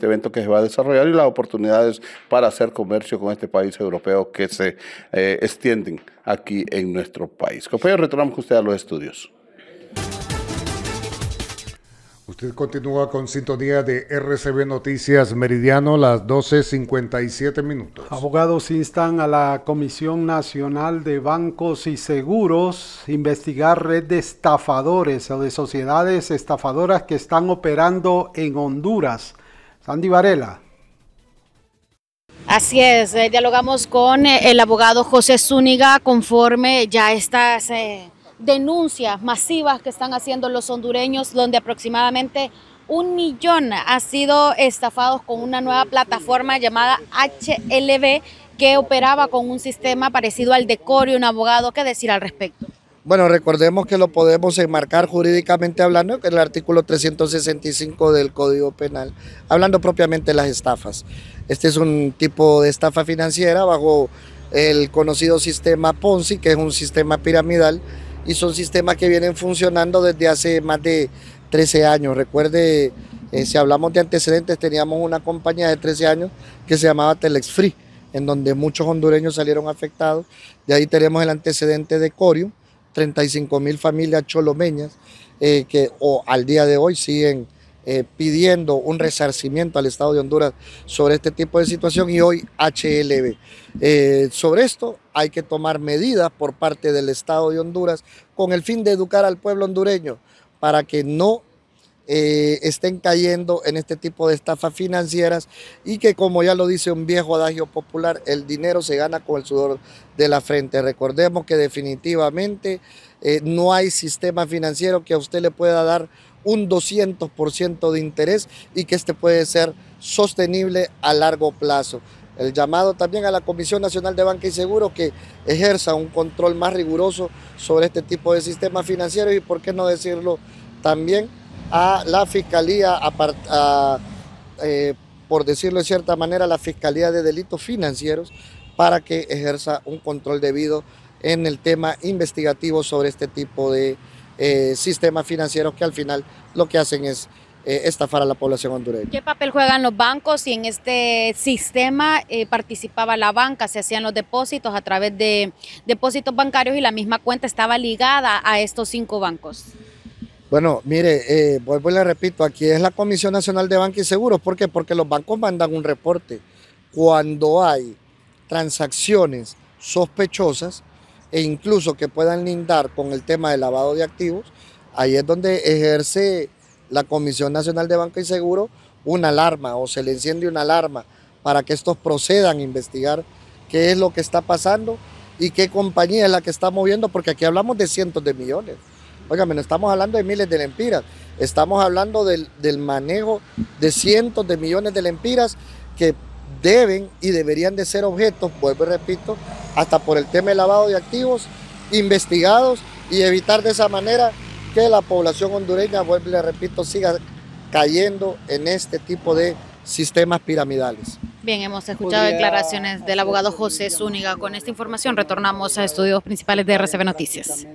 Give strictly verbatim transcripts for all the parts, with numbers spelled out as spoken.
este evento que se va a desarrollar y las oportunidades para hacer comercio con este país europeo que se eh, extienden aquí en nuestro país. Compañeros, retornamos con usted a los estudios. Usted continúa con sintonía de R C B Noticias Meridiano, las doce cincuenta y siete minutos. Abogados instan a la Comisión Nacional de Bancos y Seguros a investigar red de estafadores o de sociedades estafadoras que están operando en Honduras. Sandy Varela. Así es, eh, dialogamos con eh, el abogado José Zúñiga conforme ya estas eh, denuncias masivas que están haciendo los hondureños, donde aproximadamente un millón ha sido estafados con una nueva plataforma llamada H L B que operaba con un sistema parecido al de Corio. Un abogado, ¿qué decir al respecto? Bueno, recordemos que lo podemos enmarcar jurídicamente hablando, que es el artículo trescientos sesenta y cinco del Código Penal, hablando propiamente de las estafas. Este es un tipo de estafa financiera bajo el conocido sistema Ponzi, que es un sistema piramidal, y son sistemas que vienen funcionando desde hace más de trece años. Recuerde, eh, si hablamos de antecedentes, teníamos una compañía de trece años que se llamaba Telex Free, en donde muchos hondureños salieron afectados. De ahí tenemos el antecedente de Corio, treinta y cinco mil familias cholomeñas eh, que o, al día de hoy siguen eh, pidiendo un resarcimiento al Estado de Honduras sobre este tipo de situación, y hoy H L B. Eh, sobre esto hay que tomar medidas por parte del Estado de Honduras con el fin de educar al pueblo hondureño para que no eh, estén cayendo en este tipo de estafas financieras, y que, como ya lo dice un viejo adagio popular, el dinero se gana con el sudor de la frente. Recordemos que definitivamente eh, no hay sistema financiero que a usted le pueda dar un doscientos por ciento de interés y que este puede ser sostenible a largo plazo. El llamado también a la Comisión Nacional de Banca y Seguros que ejerza un control más riguroso sobre este tipo de sistemas financieros, y por qué no decirlo también a la Fiscalía, a, a, eh, por decirlo de cierta manera, la Fiscalía de Delitos Financieros, para que ejerza un control debido en el tema investigativo sobre este tipo de eh, sistemas financieros que al final lo que hacen es eh, estafar a la población hondureña. ¿Qué papel juegan los bancos? Si en este sistema eh, participaba la banca, se hacían los depósitos a través de depósitos bancarios y la misma cuenta estaba ligada a estos cinco bancos. Bueno, mire, eh, vuelvo y le repito, aquí es la Comisión Nacional de Banca y Seguros. ¿Por qué? Porque los bancos mandan un reporte. Cuando hay transacciones sospechosas e incluso que puedan lindar con el tema de lavado de activos, ahí es donde ejerce la Comisión Nacional de Banca y Seguros una alarma, o se le enciende una alarma para que estos procedan a investigar qué es lo que está pasando y qué compañía es la que está moviendo, porque aquí hablamos de cientos de millones. Óigame, no estamos hablando de miles de lempiras, estamos hablando del, del manejo de cientos de millones de lempiras que deben y deberían de ser objetos, vuelvo y repito, hasta por el tema de lavado de activos, investigados, y evitar de esa manera que la población hondureña, vuelvo y le repito, siga cayendo en este tipo de sistemas piramidales. Bien, hemos escuchado declaraciones del abogado José Zúñiga. Con esta información retornamos a estudios principales de R C B Noticias.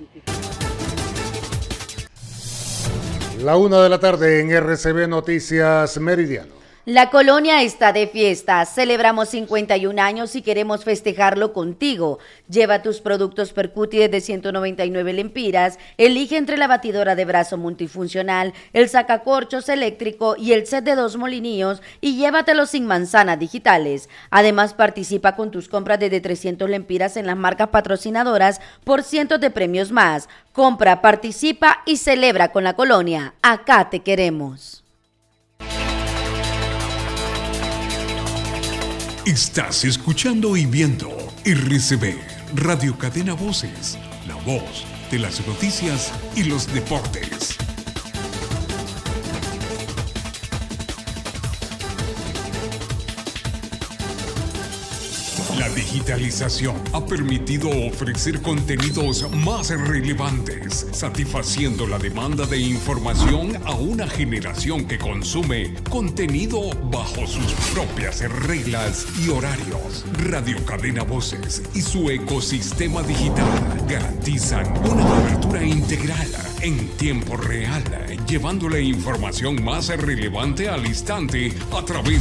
La una de la tarde en R C B Noticias Meridiano. La colonia está de fiesta, celebramos cincuenta y un años y queremos festejarlo contigo. Lleva tus productos Percuti de ciento noventa y nueve lempiras, elige entre la batidora de brazo multifuncional, el sacacorchos eléctrico y el set de dos molinillos y llévatelos sin manzanas digitales. Además, participa con tus compras desde trescientos lempiras en las marcas patrocinadoras por cientos de premios más. Compra, participa y celebra con la colonia. Acá te queremos. Estás escuchando y viendo R C B, Radio Cadena Voces, la voz de las noticias y los deportes. La digitalización ha permitido ofrecer contenidos más relevantes, satisfaciendo la demanda de información a una generación que consume contenido bajo sus propias reglas y horarios. Radio Cadena Voces y su ecosistema digital garantizan una cobertura integral en tiempo real, llevando la información más relevante al instante a través